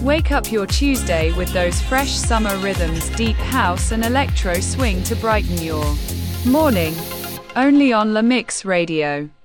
Wake up your Tuesday with those fresh summer rhythms, deep house and electro swing to brighten your morning. Only on La Mix Radio.